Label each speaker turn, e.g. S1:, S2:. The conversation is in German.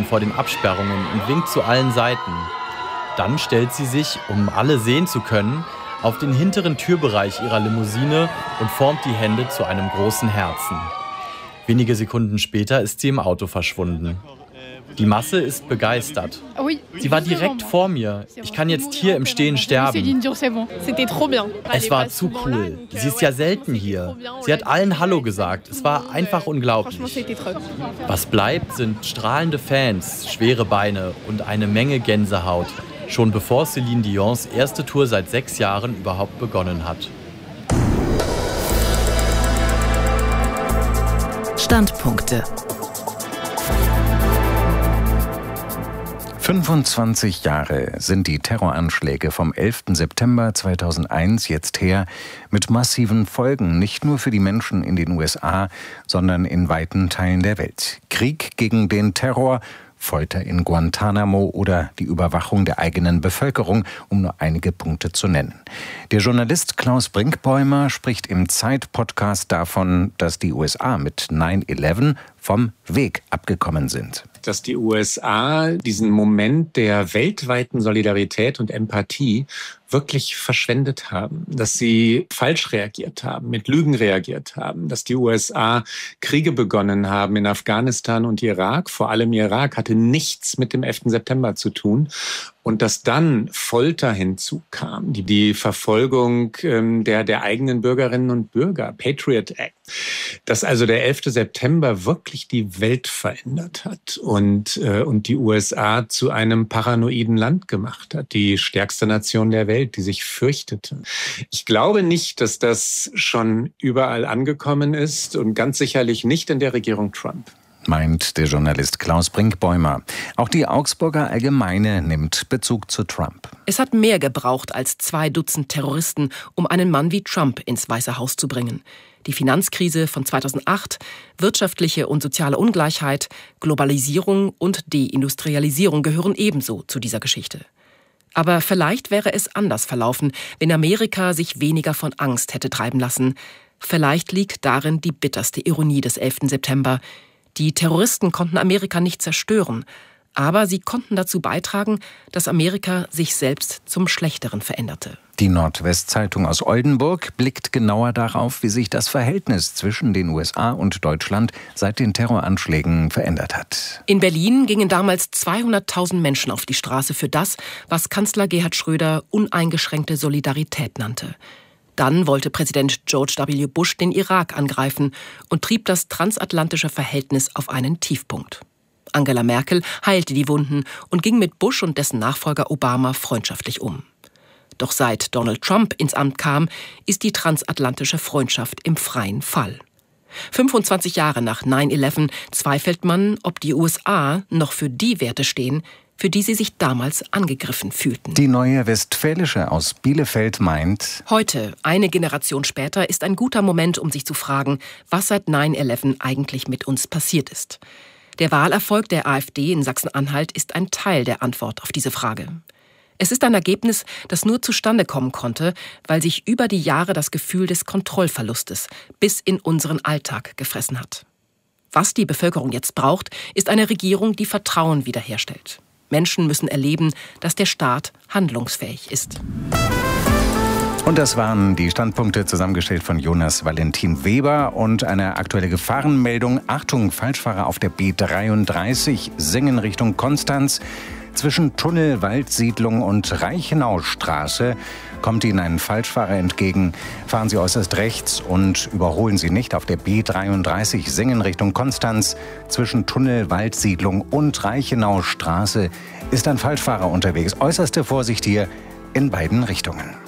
S1: Minuten vor den Absperrungen und winkt zu allen Seiten. Dann stellt sie sich, um alle sehen zu können, auf den hinteren Türbereich ihrer Limousine und formt die Hände zu einem großen Herzen. Wenige Sekunden später ist sie im Auto verschwunden. Die Masse ist begeistert. Sie war direkt vor mir. Ich kann jetzt hier im Stehen sterben. Es war zu cool. Sie ist ja selten hier. Sie hat allen Hallo gesagt. Es war einfach unglaublich. Was bleibt, sind strahlende Fans, schwere Beine und eine Menge Gänsehaut. Schon bevor Céline Dions erste Tour seit 6 Jahren überhaupt begonnen hat.
S2: Standpunkte.
S3: 25 Jahre sind die Terroranschläge vom 11. September 2001 jetzt her, mit massiven Folgen, nicht nur für die Menschen in den USA, sondern in weiten Teilen der Welt. Krieg gegen den Terror, Folter in Guantanamo oder die Überwachung der eigenen Bevölkerung, um nur einige Punkte zu nennen. Der Journalist Klaus Brinkbäumer spricht im Zeit-Podcast davon, dass die USA mit 9/11 vom Weg abgekommen sind.
S4: Dass die USA diesen Moment der weltweiten Solidarität und Empathie wirklich verschwendet haben, dass sie falsch reagiert haben, mit Lügen reagiert haben, dass die USA Kriege begonnen haben in Afghanistan und Irak, vor allem Irak, hatte nichts mit dem 11. September zu tun. Und dass dann Folter hinzukam, die Verfolgung der eigenen Bürgerinnen und Bürger, Patriot Act, dass also der 11. September wirklich die Welt verändert hat und die USA zu einem paranoiden Land gemacht hat, die stärkste Nation der Welt, die sich fürchtete. Ich glaube nicht, dass das schon überall angekommen ist und ganz sicherlich nicht in der Regierung Trump.
S3: Meint der Journalist Klaus Brinkbäumer. Auch die Augsburger Allgemeine nimmt Bezug zu Trump.
S2: Es hat mehr gebraucht als 2 Dutzend Terroristen, um einen Mann wie Trump ins Weiße Haus zu bringen. Die Finanzkrise von 2008, wirtschaftliche und soziale Ungleichheit, Globalisierung und Deindustrialisierung gehören ebenso zu dieser Geschichte. Aber vielleicht wäre es anders verlaufen, wenn Amerika sich weniger von Angst hätte treiben lassen. Vielleicht liegt darin die bitterste Ironie des 11. September. Die Terroristen konnten Amerika nicht zerstören, aber sie konnten dazu beitragen, dass Amerika sich selbst zum Schlechteren veränderte.
S3: Die Nordwestzeitung aus Oldenburg blickt genauer darauf, wie sich das Verhältnis zwischen den USA und Deutschland seit den Terroranschlägen verändert hat.
S2: In Berlin gingen damals 200.000 Menschen auf die Straße für das, was Kanzler Gerhard Schröder uneingeschränkte Solidarität nannte. Dann wollte Präsident George W. Bush den Irak angreifen und trieb das transatlantische Verhältnis auf einen Tiefpunkt. Angela Merkel heilte die Wunden und ging mit Bush und dessen Nachfolger Obama freundschaftlich um. Doch seit Donald Trump ins Amt kam, ist die transatlantische Freundschaft im freien Fall. 25 Jahre nach 9/11 zweifelt man, ob die USA noch für die Werte stehen, für die sie sich damals angegriffen fühlten.
S3: Die Neue Westfälische aus Bielefeld meint:
S2: Heute, eine Generation später, ist ein guter Moment, um sich zu fragen, was seit 9/11 eigentlich mit uns passiert ist. Der Wahlerfolg der AfD in Sachsen-Anhalt ist ein Teil der Antwort auf diese Frage. Es ist ein Ergebnis, das nur zustande kommen konnte, weil sich über die Jahre das Gefühl des Kontrollverlustes bis in unseren Alltag gefressen hat. Was die Bevölkerung jetzt braucht, ist eine Regierung, die Vertrauen wiederherstellt. Menschen müssen erleben, dass der Staat handlungsfähig ist.
S3: Und das waren die Standpunkte, zusammengestellt von Jonas Valentin Weber. Und eine aktuelle Gefahrenmeldung: Achtung, Falschfahrer auf der B33, Singen Richtung Konstanz. Zwischen Tunnel, Waldsiedlung und Reichenaustraße kommt Ihnen ein Falschfahrer entgegen. Fahren Sie äußerst rechts und überholen Sie nicht. Auf der B33 Singen Richtung Konstanz zwischen Tunnel, Waldsiedlung und Reichenaustraße ist ein Falschfahrer unterwegs. Äußerste Vorsicht hier in beiden Richtungen.